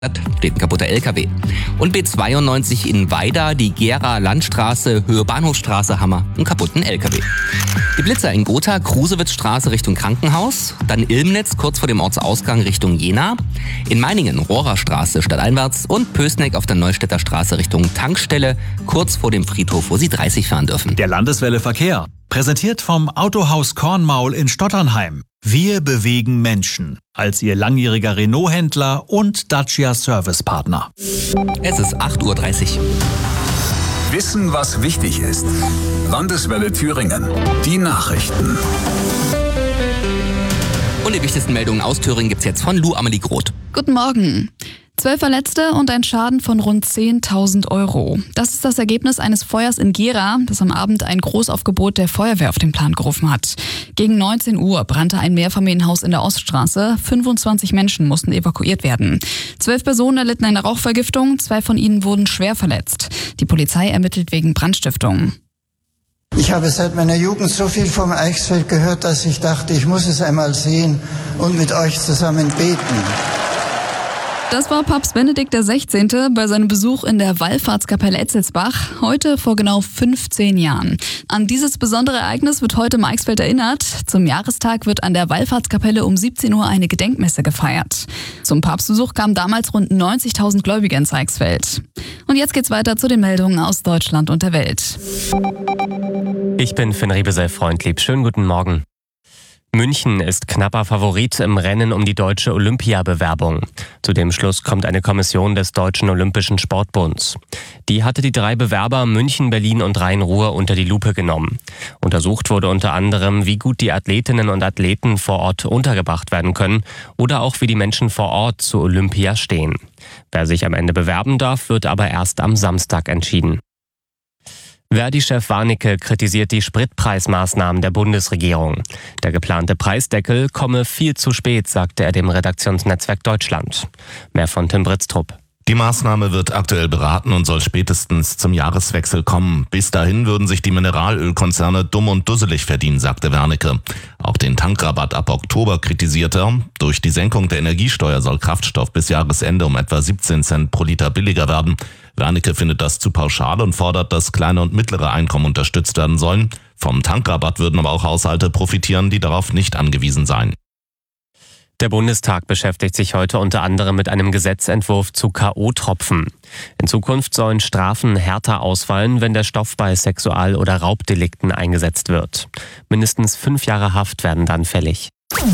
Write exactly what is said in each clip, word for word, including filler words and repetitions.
steht ein kaputter L K W. Und B zweiundneunzig in Weida, die Gera Landstraße, Höhe Bahnhofstraße, Hammer, einen kaputten L K W. Die Blitzer in Gotha, Krusewitzstraße Richtung Krankenhaus, dann Ilmnitz kurz vor dem Ortsausgang Richtung Jena, in Meiningen Rohrerstraße stadteinwärts und Pößneck auf der Neustädter Straße Richtung Tankstelle, kurz vor dem Friedhof, wo Sie dreißig fahren dürfen. Der Landeswelle Verkehr, präsentiert vom Autohaus Kornmaul in Stotternheim. Wir bewegen Menschen als Ihr langjähriger Renault-Händler und Dacia-Service-Partner. Es ist acht Uhr dreißig. Wissen, was wichtig ist. Landeswelle Thüringen. Die Nachrichten. Und die wichtigsten Meldungen aus Thüringen gibt's jetzt von Lou Amelie Groth. Guten Morgen. Zwölf Verletzte und ein Schaden von rund zehntausend Euro. Das ist das Ergebnis eines Feuers in Gera, das am Abend ein Großaufgebot der Feuerwehr auf den Plan gerufen hat. Gegen neunzehn Uhr brannte ein Mehrfamilienhaus in der Oststraße. fünfundzwanzig Menschen mussten evakuiert werden. Zwölf Personen erlitten eine Rauchvergiftung, zwei von ihnen wurden schwer verletzt. Die Polizei ermittelt wegen Brandstiftung. Ich habe seit meiner Jugend so viel vom Eichsfeld gehört, dass ich dachte, ich muss es einmal sehen und mit euch zusammen beten. Das war Papst Benedikt der Sechzehnte bei seinem Besuch in der Wallfahrtskapelle Etzelsbach, heute vor genau fünfzehn Jahren. An dieses besondere Ereignis wird heute im Eichsfeld erinnert. Zum Jahrestag wird an der Wallfahrtskapelle um siebzehn Uhr eine Gedenkmesse gefeiert. Zum Papstbesuch kamen damals rund neunzigtausend Gläubige ins Eichsfeld. Und jetzt geht's weiter zu den Meldungen aus Deutschland und der Welt. Ich bin Finn Riebesell-Freundlieb. Schönen guten Morgen. München ist knapper Favorit im Rennen um die deutsche Olympiabewerbung. Zu dem Schluss kommt eine Kommission des Deutschen Olympischen Sportbunds. Die hatte die drei Bewerber München, Berlin und Rhein-Ruhr unter die Lupe genommen. Untersucht wurde unter anderem, wie gut die Athletinnen und Athleten vor Ort untergebracht werden können oder auch wie die Menschen vor Ort zu Olympia stehen. Wer sich am Ende bewerben darf, wird aber erst am Samstag entschieden. Verdi-Chef Warnecke kritisiert die Spritpreismaßnahmen der Bundesregierung. Der geplante Preisdeckel komme viel zu spät, sagte er dem Redaktionsnetzwerk Deutschland. Mehr von Tim Britztrup. Die Maßnahme wird aktuell beraten und soll spätestens zum Jahreswechsel kommen. Bis dahin würden sich die Mineralölkonzerne dumm und dusselig verdienen, sagte Wernicke. Auch den Tankrabatt ab Oktober kritisiert er. Durch die Senkung der Energiesteuer soll Kraftstoff bis Jahresende um etwa siebzehn Cent pro Liter billiger werden. Wernicke findet das zu pauschal und fordert, dass kleine und mittlere Einkommen unterstützt werden sollen. Vom Tankrabatt würden aber auch Haushalte profitieren, die darauf nicht angewiesen seien. Der Bundestag beschäftigt sich heute unter anderem mit einem Gesetzentwurf zu K O-Tropfen. In Zukunft sollen Strafen härter ausfallen, wenn der Stoff bei Sexual- oder Raubdelikten eingesetzt wird. Mindestens fünf Jahre Haft werden dann fällig.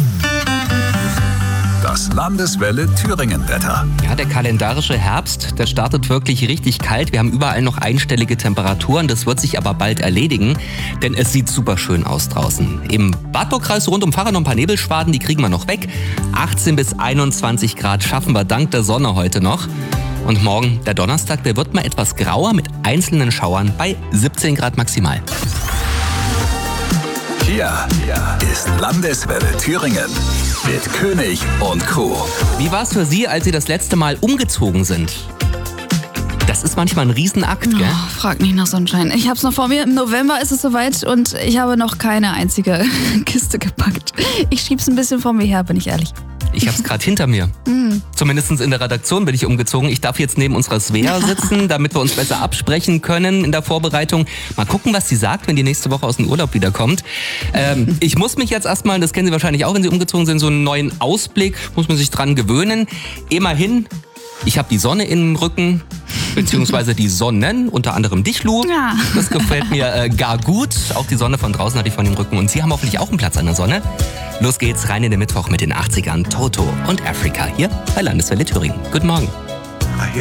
Das Landeswelle Thüringen-Wetter. Ja, der kalendarische Herbst, der startet wirklich richtig kalt. Wir haben überall noch einstellige Temperaturen. Das wird sich aber bald erledigen, denn es sieht super schön aus draußen. Im Wartburgkreis rund um Pfarrer noch ein paar Nebelschwaden, die kriegen wir noch weg. achtzehn bis einundzwanzig Grad schaffen wir dank der Sonne heute noch. Und morgen, der Donnerstag, der wird mal etwas grauer mit einzelnen Schauern bei siebzehn Grad maximal. Hier ist Landeswelle Thüringen mit König und Co. Wie war es für Sie, als Sie das letzte Mal umgezogen sind? Das ist manchmal ein Riesenakt, gell? Oh, frag nicht nach Sonnenschein. Ich hab's noch vor mir. Im November ist es soweit und ich habe noch keine einzige Kiste gepackt. Ich schieb's ein bisschen vor mir her, bin ich ehrlich. Ich hab's gerade hinter mir. Mm. Zumindest in der Redaktion bin ich umgezogen. Ich darf jetzt neben unserer Svea sitzen, damit wir uns besser absprechen können in der Vorbereitung. Mal gucken, was sie sagt, wenn die nächste Woche aus dem Urlaub wiederkommt. Ähm, ich muss mich jetzt erstmal, das kennen Sie wahrscheinlich auch, wenn Sie umgezogen sind, so einen neuen Ausblick, muss man sich dran gewöhnen. Immerhin, ich habe die Sonne im Rücken, beziehungsweise die Sonnen, unter anderem dich, Lu. Ja. Das gefällt mir äh, gar gut. Auch die Sonne von draußen hatte ich von dem Rücken. Und Sie haben hoffentlich auch einen Platz an der Sonne. Los geht's rein in den Mittwoch mit den achtzigern, Toto und Africa hier bei Landeswelle Thüringen. Guten Morgen.